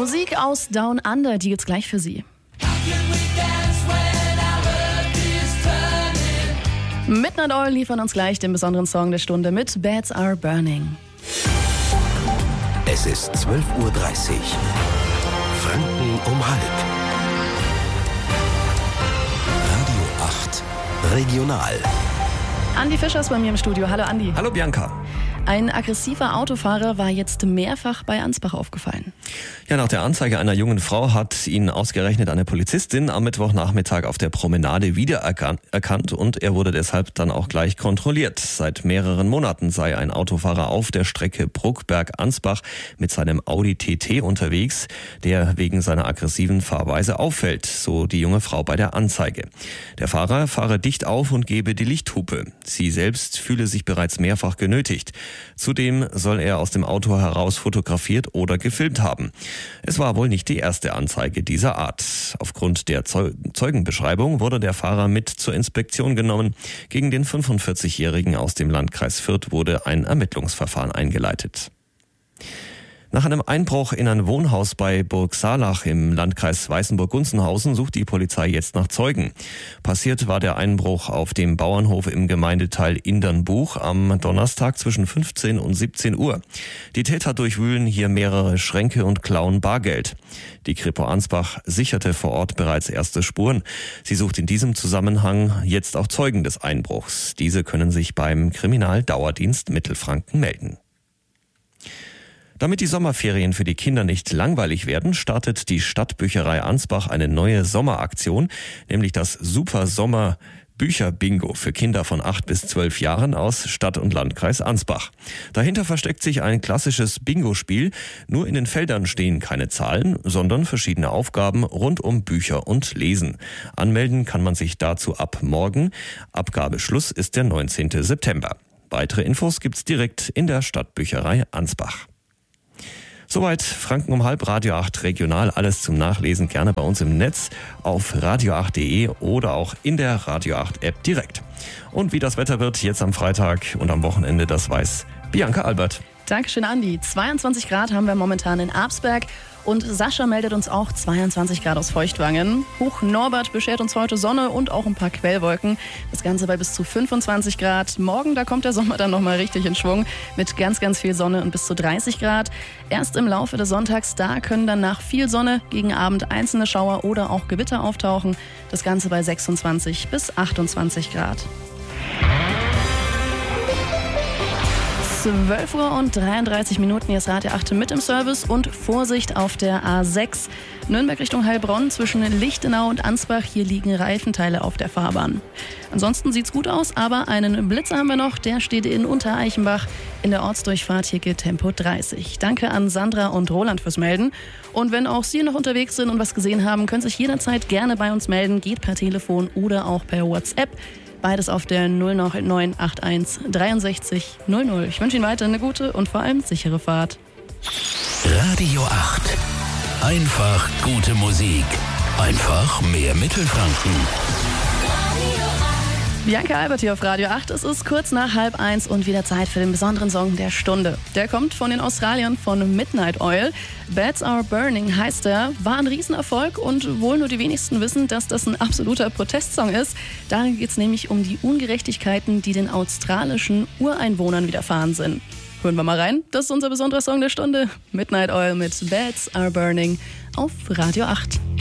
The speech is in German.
Musik aus Down Under, die gibt's gleich für Sie. Midnight Oil liefern uns gleich den besonderen Song der Stunde mit Beds Are Burning. Es ist 12:30 Uhr. Franken um halb. Radio 8 Regional. Andi Fischer ist bei mir im Studio. Hallo Andi. Hallo Bianca. Ein aggressiver Autofahrer war jetzt mehrfach bei Ansbach aufgefallen. Ja, nach der Anzeige einer jungen Frau hat ihn ausgerechnet eine Polizistin am Mittwochnachmittag auf der Promenade wiedererkannt und er wurde deshalb dann auch gleich kontrolliert. Seit mehreren Monaten sei ein Autofahrer auf der Strecke Bruckberg-Ansbach mit seinem Audi TT unterwegs, der wegen seiner aggressiven Fahrweise auffällt, so die junge Frau bei der Anzeige. Der Fahrer fahre dicht auf und gebe die Lichthupe. Sie selbst fühle sich bereits mehrfach genötigt. Zudem soll er aus dem Auto heraus fotografiert oder gefilmt haben. Es war wohl nicht die erste Anzeige dieser Art. Aufgrund der Zeugenbeschreibung wurde der Fahrer mit zur Inspektion genommen. Gegen den 45-Jährigen aus dem Landkreis Fürth wurde ein Ermittlungsverfahren eingeleitet. Nach einem Einbruch in ein Wohnhaus bei Burg Saalach im Landkreis Weißenburg-Gunzenhausen sucht die Polizei jetzt nach Zeugen. Passiert war der Einbruch auf dem Bauernhof im Gemeindeteil Indernbuch am Donnerstag zwischen 15 und 17 Uhr. Die Täter durchwühlen hier mehrere Schränke und klauen Bargeld. Die Kripo Ansbach sicherte vor Ort bereits erste Spuren. Sie sucht in diesem Zusammenhang jetzt auch Zeugen des Einbruchs. Diese können sich beim Kriminaldauerdienst Mittelfranken melden. Damit die Sommerferien für die Kinder nicht langweilig werden, startet die Stadtbücherei Ansbach eine neue Sommeraktion, nämlich das Super Sommer Bücher-Bingo für Kinder von 8 bis 12 Jahren aus Stadt- und Landkreis Ansbach. Dahinter versteckt sich ein klassisches Bingo-Spiel. Nur in den Feldern stehen keine Zahlen, sondern verschiedene Aufgaben rund um Bücher und Lesen. Anmelden kann man sich dazu ab morgen. Abgabeschluss ist der 19. September. Weitere Infos gibt's direkt in der Stadtbücherei Ansbach. Soweit Franken um halb, Radio 8 Regional. Alles zum Nachlesen gerne bei uns im Netz auf radio8.de oder auch in der Radio 8 App direkt. Und wie das Wetter wird jetzt am Freitag und am Wochenende, das weiß Bianca Albert. Dankeschön, Andi. 22 Grad haben wir momentan in Absberg und Sascha meldet uns auch 22 Grad aus Feuchtwangen. Hoch Norbert beschert uns heute Sonne und auch ein paar Quellwolken. Das Ganze bei bis zu 25 Grad. Morgen, da kommt der Sommer dann nochmal richtig in Schwung mit ganz, ganz viel Sonne und bis zu 30 Grad. Erst im Laufe des Sonntags, da können dann nach viel Sonne gegen Abend einzelne Schauer oder auch Gewitter auftauchen. Das Ganze bei 26 bis 28 Grad. 12 Uhr und 33 Minuten, hier ist Radio 8 mit im Service und Vorsicht auf der A6. Nürnberg Richtung Heilbronn zwischen Lichtenau und Ansbach, hier liegen Reifenteile auf der Fahrbahn. Ansonsten sieht's gut aus, aber einen Blitzer haben wir noch, der steht in Untereichenbach. In der Ortsdurchfahrt hier gilt Tempo 30. Danke an Sandra und Roland fürs Melden. Und wenn auch Sie noch unterwegs sind und was gesehen haben, können Sie sich jederzeit gerne bei uns melden, geht per Telefon oder auch per WhatsApp. Beides auf der 08981 63 00. Ich wünsche Ihnen weiter eine gute und vor allem sichere Fahrt. Radio 8. Einfach gute Musik. Einfach mehr Mittelfranken. Bianca Albert hier auf Radio 8. Es ist kurz nach 12:30 und wieder Zeit für den besonderen Song der Stunde. Der kommt von den Australiern von Midnight Oil. Beds Are Burning heißt er. War ein Riesenerfolg und wohl nur die wenigsten wissen, dass das ein absoluter Protestsong ist. Darin geht es nämlich um die Ungerechtigkeiten, die den australischen Ureinwohnern widerfahren sind. Hören wir mal rein. Das ist unser besonderer Song der Stunde. Midnight Oil mit Beds Are Burning auf Radio 8.